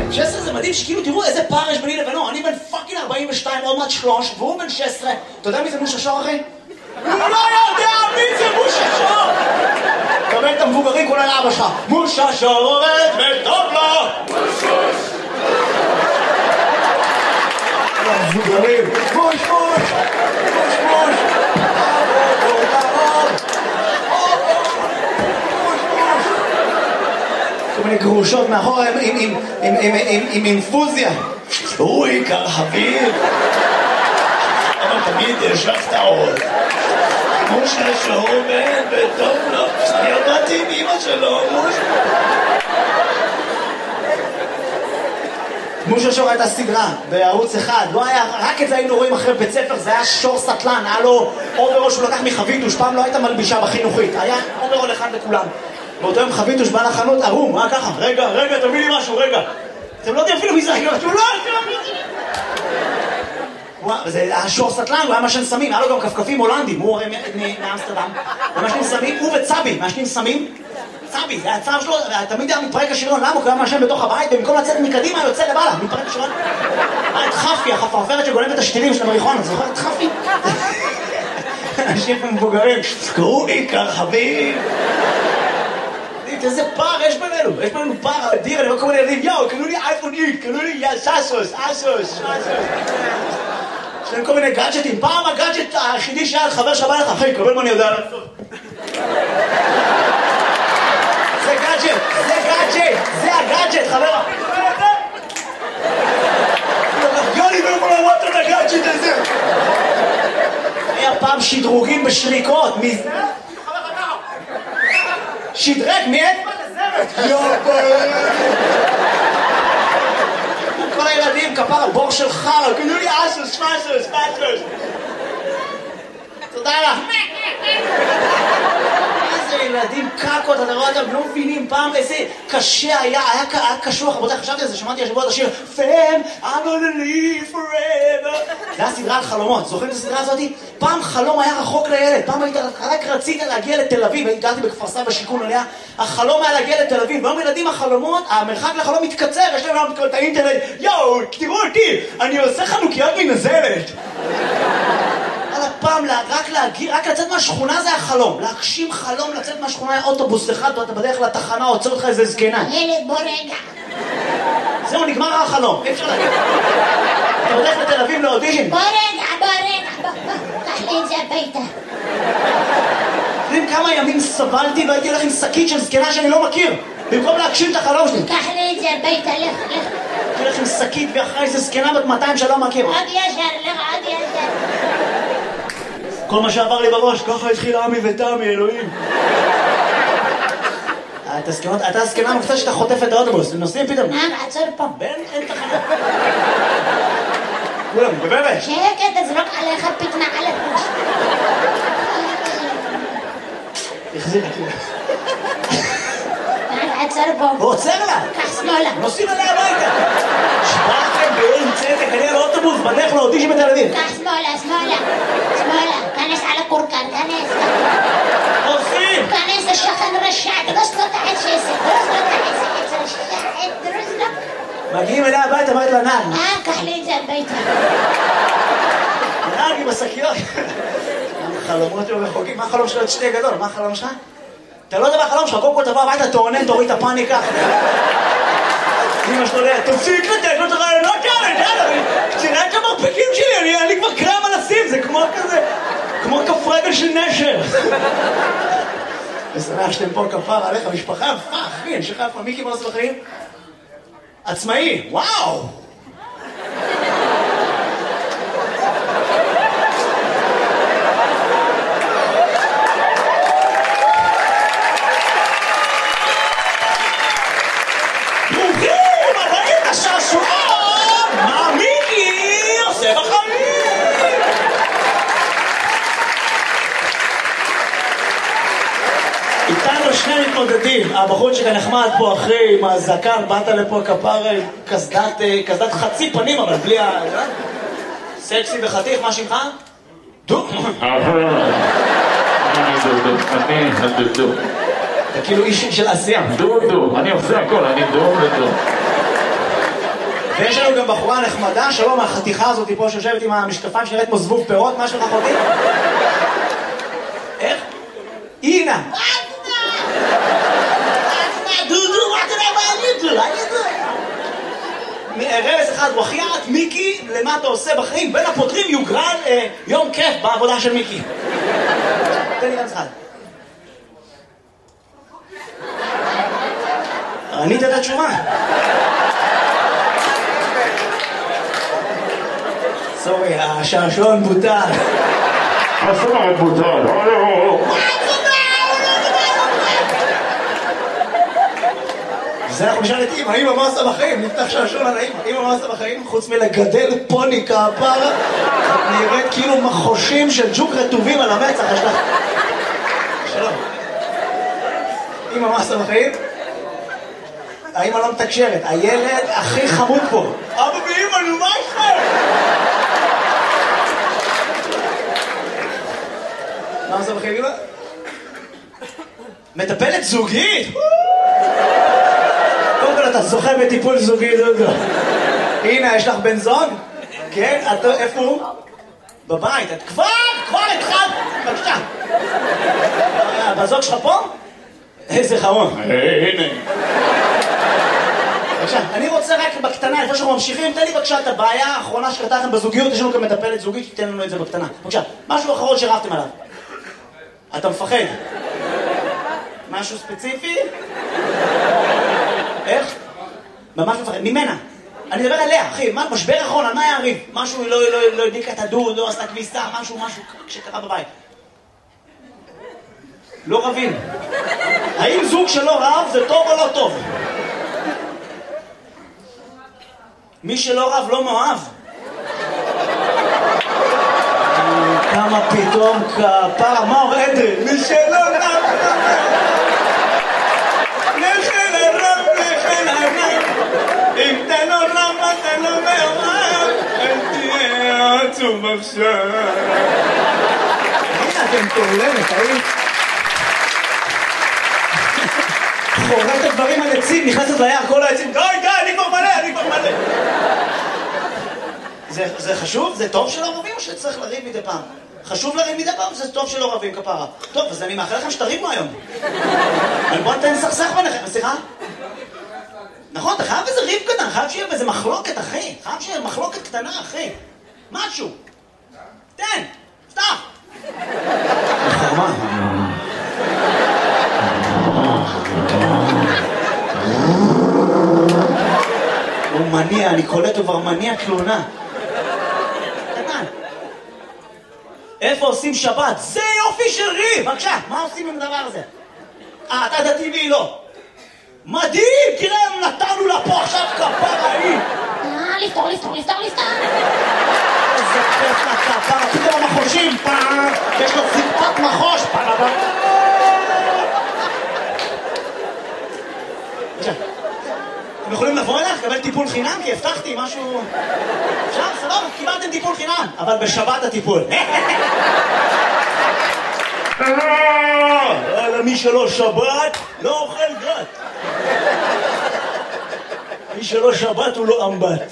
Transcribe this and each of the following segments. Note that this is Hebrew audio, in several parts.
16 זה מדהים שכאילו תראו איזה פער יש ביני לבינו. אני בן פאקינג 42, עוד מעט 3, והוא בן 16. אתה יודע מי זה מושה שור, אחי? הוא לא יודע מי זה מושה שור! קבל את המבוגרים כולה לאבא שלך. מושה שור עובד וטוב לו! המבוגרים, מוש מוש! מוש מוש! כל מיני גרושות מאחורה עם אינפוזיה. הוא עיקר חביב. אבל תמיד יש לך טעות. מושה שור עובד וטוב לו. אני עבדתי עם אמא שלו, מושה שור הייתה סדרה בערוץ אחד, לא היה, רק את זה היינו רואים אחרי בית ספר, זה היה שור סטלן, היה לו אוברול שהוא לקח מחביתוש, פעם לא הייתה מלבישה בחינוכית, היה אוברול אחד לכולם. באותו יום חביתוש בא לחנות ערום, מה ככה? רגע, תביא לי משהו, רגע. אתם לא יודעים אפילו מי זה, הוא לא... זה היה שור סטלן, הוא היה משן סמים, היה לו גם כפכפים הולנדים, הוא הרי מאמסטרדם, ומשנים סמים, הוא וצבי, משנים סמים, צבי, זה הצער שלו, תמיד היה מתפרק השריון, למה? הוא היה משן בתוך הבית, במקום לצאת מקדימה, יוצא למעלה, מתפרק השריון. היה את חפי, החפרפרת שגונבת את השתילים של המריחון, זוכר את חפי? אנשים מבוגרים, קראו עיקר חביב. איזה פער יש בינינו, יש בינינו פער אדיר, אני רואה כל מיני ילדים, יאו, קנו לי אייפון איקס, קנו לי סאסוס. יש להם כל מיני גאדג'טים, פעם הגאדג'ט היחידי שהיה חבר שבא לך, אחי, קבל מה אני יודע לעשות. זה הגאדג'ט, חבר. יוני ולא לראות את הגאדג'ט הזה. היה פעם שדרוגים בשריקות. שדרג, מי את? כל הילדים, כפר, בור של חר, קנו לי אסוס. תודה לך. איזה ילדים קקות, אתה רואה אותם, לא מבינים פעם איזה קשה היה קשוח, רבותיי, חשבתי על זה, שמעתי השבוע את השיר Fam, I'm gonna live forever. זה היה סדרה על חלומות, זוכרים את הסדרה הזאת? פעם חלום היה רחוק לילד, פעם רק רצית להגיע לתל אביב, הגעתי בכפר סבא בשיכון עליה, החלום היה להגיע לתל אביב, והיום ילדים החלומות, המרחק לחלום מתקצר, יש להם גם את האינטרנט, יואו, תראו אותי, אני עושה חנוכיות מנזלת. פעם רק לצאת מהשכונה זה היה חלום, להגשים חלום לצאת מהשכונה היה אוטובוס אחד, ואתה בדרך לתחנה, עוצר אותך איזה זקנה. ילד, בוא רגע. זהו, נגמר החלום, אי אפשר להגיד. אתה הולך לתל אביב לאודישן. בוא רגע, קח לי את זה הביתה. יודעים כמה ימים סבלתי והייתי הולך עם שקית של זקנה שאני לא מכיר, במקום להגשים את החלום שלי. קח לי את זה הביתה, לך. הייתי הולך עם שקית ואחרי איזה זקנה בת 200 שלא מכיר. עוד ישר. כל מה שעבר לי בראש, ככה התחיל עמי ותמי, אלוהים. אתה הסקנה מופתע שאתה חוטף את האוטובוס, הם נוסעים פתאום. עצור פה. אין תחנה. כולם, בבאבש. שקט, תזרוק עליך פתנה על הפוש. החזיר לי כאילו. עצור פה. הוא עוצר לה. קח שמאלה. נוסעים עליה הביתה. שבאתם באין צדק, אני על האוטובוס, בדרך לאודישן בתל אביב. קח שמאלה. כנס על הקורקן, כנס. עושים. כנס לשכן רשע, דרס לו את העצס. מגיעים אליה הביתה, אמרת לה נער. קח לי את זה הביתה. נער עם השקיות. חלומות לא רחוקים, מה החלום שלו? את שתי גדול, מה החלום שלך? אתה לא יודע מה החלום שלך, קודם כל תבוא הביתה, תעונן, תוריד את הפאניקה. אמא שלו לאה, תפסיק לתת לו את הרעיונות האלה, תראה את המרפקים שלי, אני כבר קרם על השים, זה כמו כזה, כמו כף רגל של נשר. ושמח שאתם פה כפר עליך, משפחה, אחי, אני שלך איפה, מיקי מה עושה בחיים? עצמאי, וואו! הבחור שכאן נחמד פה אחרי עם הזקן, באת לפה כפר קסדת חצי פנים, אבל בלי ה... סקסי וחתיך, מה שמך? דו? אני הדודו. אתה כאילו איש של עשייה. דודו, אני עושה הכל, אני דודו. ויש לנו גם בחורה נחמדה, שלום, החתיכה הזאת פה שיושבת עם המשקפיים שנראית כמו זבוב פירות, מה שלך אחותי? איך? אינה. דודו, מה תראה מה אני דו? רמז אחד, וחיית, מיקי, למה אתה עושה בחיים? בין הפותרים יוגרל יום כיף בעבודה של מיקי. תן לי רמז אחד. ענית את התשובה. סורי, השעשועון בוטל. השעשועון בוטל. זה אנחנו נשאל את אמא, אמא מה עושה בחיים? נפתח שעשועון על האמא. אמא מה עושה בחיים? חוץ מלגדל פוני כפרה, את נראית כאילו מחושים של ג'וק רטובים על המצח. יש לך... שלום. אמא מה עושה בחיים? האמא לא מתקשרת, הילד הכי חמוד פה. אבא ואמא, נו מה איתכם? מה עושה בחיים, אמא? מטפלת זוגית? קודם כל אתה זוכה בטיפול זוגי, דודו. הנה, יש לך בן זוג? כן? איפה הוא? בבית. את כבר התחלת. בבקשה. בזוג שלך פה? איזה חמוד. הנה. בבקשה, אני רוצה רק בקטנה, לפני שאנחנו ממשיכים, תן לי בבקשה את הבעיה האחרונה שקרתה לכם בזוגיות, יש לנו כאן מטפלת זוגית, שתיתן לנו את זה בקטנה. בבקשה, משהו אחרון שרבתם עליו. אתה מפחד? משהו ספציפי? איך? ממש מפחד, ממנה. אני מדבר עליה, אחי, משבר אחרון, על מה היה הריב? משהו לא הדליקה את הדוד, לא עשתה כביסה, משהו שקרה בבית. לא רבים. האם זוג שלא רב זה טוב או לא טוב? מי שלא רב לא מאוהב. כמה פתאום כפרה, מה אומר אדרי? מי שלא רב לכן הרב, לכן הרב. אם אתה לא רב, אתה לא מאוהב. אל תהיה עצוב עכשיו. הנה אתם תולמת, האם? חוררת הדברים על עצים, נכנסת ליער, כל העצים, די, אני כבר מלא. זה חשוב? זה טוב שלא רבים או שצריך לריב מדי פעם? חשוב לריב מדי פעם, זה טוב שלא רבים כפרה. טוב, אז אני מאחל לכם שתריבו היום. בוא נתן סכסך ביניכם, סליחה? נכון, אתה חייב איזה ריב קטן, חייב שיהיה באיזה מחלוקת, אחי. חייב שיהיה מחלוקת קטנה, אחי. משהו. תן, פתח. חרמה. הוא מניע, אני קולט, הוא כבר מניע תלונה. קטן. איפה עושים שבת? זה יופי של ריב! בבקשה, מה עושים עם הדבר הזה? אתה דתי והיא לא. מדהים! תראה, נתנו לה פה עכשיו כפרה היא! לפתור. איזה כיף לכפרה, פתאום המחושים, פעם, יש לו ציפת מחוש, פעם. אתם יכולים לבוא אליך, לקבל טיפול חינם, כי הבטחתי משהו... אפשר, סבבה, קיבלתם טיפול חינם, אבל בשבת הטיפול. מי שלא שבת, לא אוכל גת. מי שלא שבת הוא לא אמבט.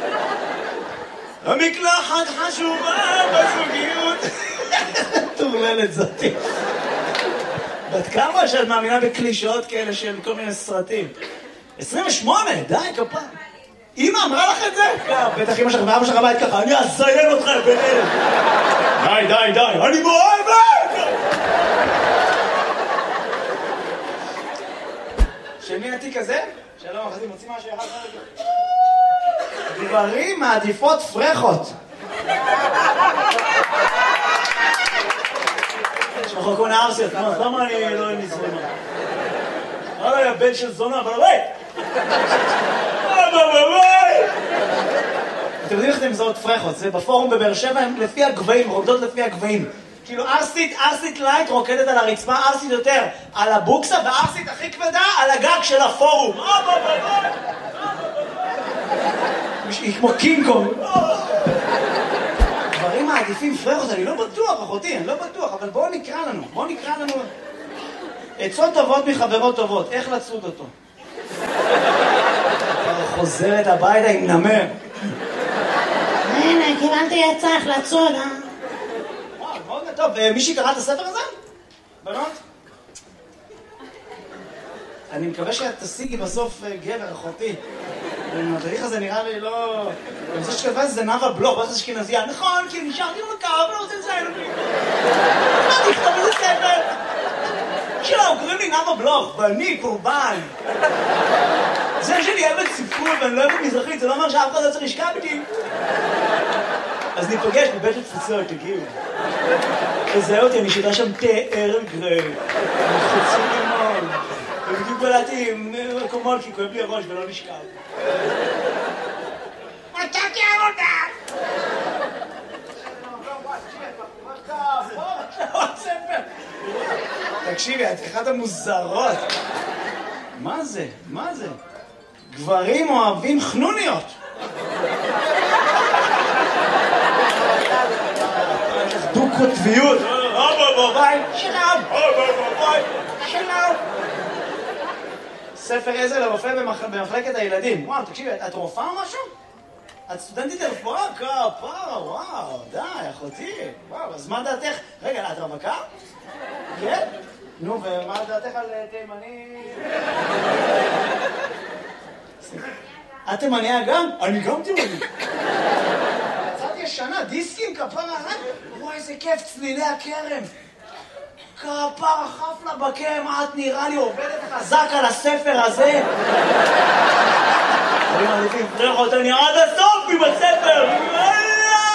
המקלחת חשובה בזוגיות. תורללת זאתי. בת כמה שאת מאמינה בקלישאות כאלה של כל מיני סרטים? 28, די, כפה. אמא אמרה לך את זה? בטח אמא שלך ואבא שלך בית ככה, אני אזיין אותך ביניהם. די, אני מאוהבת! של מי התיק הזה? שלום, אחרי מוציא משהו אחד רגע. גברים מעדיפות פרחות. יש לך כל הארסיות, למה אני לא נזרמה? הרי הבן של זונה, אבל ביי! אתם יודעים איך אתם מזהות פרחות? זה בפורום בבאר שבע, הם לפי הגבהים, רוקדות לפי הגבהים. כאילו ארסית לייט רוקדת על הרצפה, ארסית יותר על הבוקסה, וארסית הכי כבדה על הגג של הפורום. היא כמו קינג קונג. דברים מעדיפים פרחות, אני לא בטוח, אחותי, אני לא בטוח, אבל בואו נקרא לנו. עצות טובות מחברות טובות, איך לצוד אותו? חוזרת הביתה עם נמר. הנה, קיבלתי עצה החלצות, וואו, מאוד טוב. מישהי קרא את הספר הזה? בנות? אני מקווה שאת תשיגי בסוף גבר, אחותי. התהליך הזה נראה לי לא... אני רוצה שכתבה זה נאווה בלוך, בטח אשכנזייה. נכון, כי נשארתי במקר, אבל לא רוצה לציין אותי. מה תכתוב איזה ספר? שלום, קוראים לי נאווה בלוך, ואני קורבן. זה שאני אוהבת ספרות ואני לא אוהבת מזרחית, זה לא אומר שאף אחד לא צריך לשכב איתי. אז ניפגש בבית התפוצות, תגיעו. תזהה אותי, אני שותה שם תה ארל גריי. חוצי לימון. ובדיוק בלעתי עם מקומות כי כואב לי הראש ולא נשכב. מצאתי עבודה! תקשיבי, את אחת המוזרות. מה זה? מה זה? גברים אוהבים חנוניות. דו-קוטביות. שלום. שלום. ספר עזר לרופא במחלקת הילדים. וואו, תקשיבי, את רופאה או משהו? את סטודנטית לרפואה? כפרה, וואו, די, אחותי. וואו, אז מה דעתך? רגע, את רווקה? כן? נו, ומה דעתך על תימני? את תימניה גם? אני גם תימני. יצאתי ישנה, דיסקים, כפרה, וואי, איזה כיף, צלילי הכרם. כפרה, חפלה בקרם, את נראה לי עובדת חזק על הספר הזה. אני מעדיפים, פרח אותני עד הסוף עם הספר.